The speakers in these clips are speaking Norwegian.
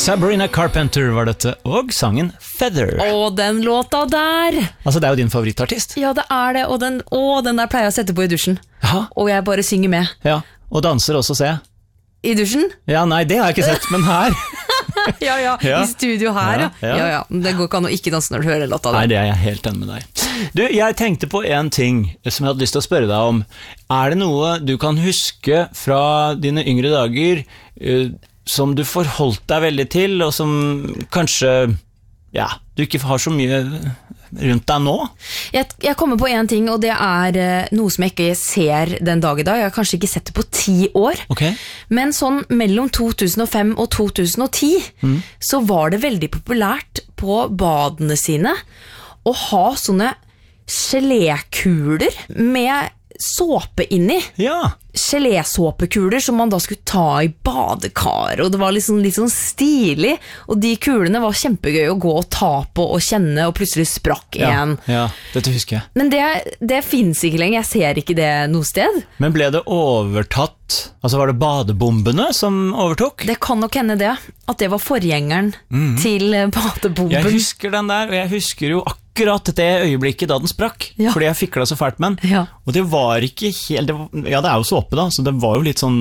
Sabrina Carpenter var dette, og sangen Feather. Den låta der. Altså, det er jo din favorittartist. Ja, det er det, og den der pleier jeg å sette på i dusjen. Ja. Og jeg bare synger med. Ja, og danser også, ser jeg. I dusjen? Ja, nei, det har jeg ikke sett, men her. ja, i studio her, ja. Det går ikke an å ikke danse når du hører låta der. Nei, det er jeg helt enig med deg. Du, jeg tenkte på en ting som jeg hadde lyst til å spørre deg om. Er det noe du kan huske fra dine yngre dager som du forholdt deg veldig til, og som kanskje, ja, du ikke har så mye rundt deg nå? Jeg kommer på en ting, og det er noe som jeg ikke ser den dag i dag. Jeg har kanskje ikke sett det på 10 år. Okay. Men sånn mellom 2005 og 2010 så var det veldig populært på badene sine å ha sånne gelékuler med såpe inni. Ja. Gelésåpekuler som man da skulle ta i badekar, og det var litt sånn stilig, og de kulene var kjempegøy å gå og ta på og kjenne, og plutselig sprakk en. Ja, dette husker jeg. Men det finnes ikke lenger, jeg ser ikke det noe sted. Men ble det overtatt? Altså var det badebombene som overtok? Det kan nok hende det, at det var forgjengeren til badebomben. Jeg husker den der, og jeg husker jo akkurat det øyeblikket da den sprakk, fordi jeg fiklet så fælt med den. Ja. Og det var ikke helt, det er jo såpe da, så det var jo litt sånn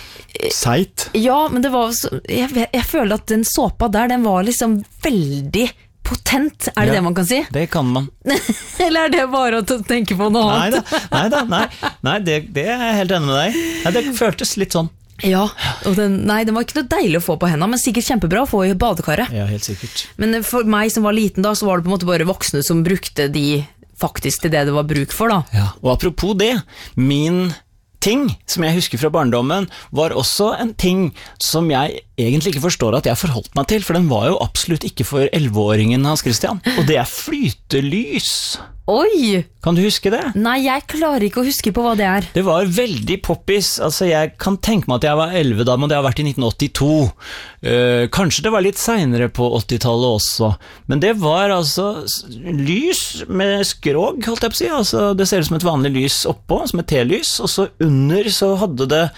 seit. Ja, men det var så, jeg føler at den såpa der, den var liksom veldig potent, er det det man kan si? Det kan man. Eller er det bare å tenke på noe annet? Nei, det er jeg helt enig med deg. Nei, det føltes litt sånn. Ja, og den var ikke noe deilig å få på hendene, men sikkert kjempebra å få i badekaret. Ja, helt sikkert. Men for meg som var liten da, så var det på en måte bare voksne som brukte de faktisk til det var bruk for da. Ja, og apropos det, min ting som jeg husker fra barndommen var også en ting som jeg egentlig ikke forstår at jeg forholdt meg til, for den var jo absolutt ikke for 11-åringen Hans Christian, og det er flytelys. Oi! Kan du huske det? Nei, jeg klarer ikke å huske på hva det er. Det var veldig poppis, altså jeg kan tenke meg at jeg var 11 da, men det har vært i 1982. Kanskje det var litt senere på 80-tallet også, men det var altså lys med skrog, holdt jeg på å si, altså det ser ut som et vanlig lys oppå, som et telys, og så under så hadde det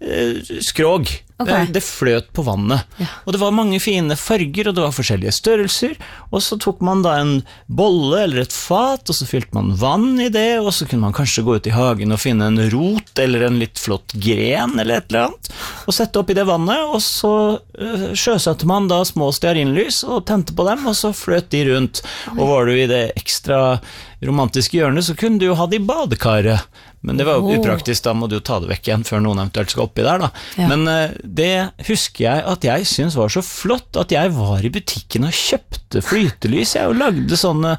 skrog. Okay. Det fløt på vannet, og det var mange fine farger, og det var forskjellige størrelser, og så tok man da en bolle eller et fat, og så fylte man vann i det, og så kunne man kanskje gå ut i hagen og finne en rot, eller en litt flott gren, eller et eller annet, og sette opp i det vannet, og så sjøsatte man da små stearinlys, og tente på dem, og så fløt de rundt, og var du i det ekstra romantiske hjørnet, så kunne du jo ha det i badekaret, men det var jo upraktisk, da må du jo ta det vekk igjen før noen eventuelt skal oppi der da. Ja. Men det husker jeg at jeg synes var så flott at jeg var i butikken og kjøpte flytelys, jeg og lagde sånne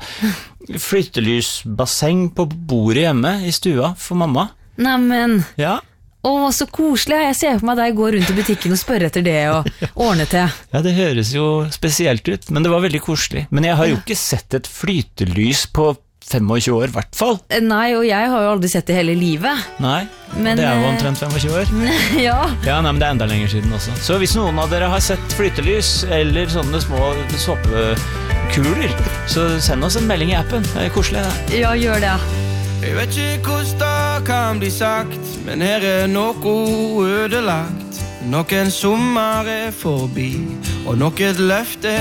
flytelysbasseng på bordet hjemme i stua for mamma. Neimen, ja. Så koselig, jeg ser på meg deg gå rundt i butikken og spørre etter det og ordne til. Ja, det høres jo spesielt ut, men det var veldig koselig. Men jeg har jo ikke sett et flytelys på 25 år, i hvert fall. Nei, og jeg har jo aldri sett det hele livet. Nei, men det er jo omtrent 25 år. Ja. Ja, nei, men det er enda lenger siden også. Så hvis noen av dere har sett flytelys, eller sånne små såpekuler, så send oss en melding i appen. Det er koselig, det. Ja, gjør det. Jeg vet ikke hvordan det kan bli sagt, men her er noe ødelagt. Noen sommer er forbi, og noe løfte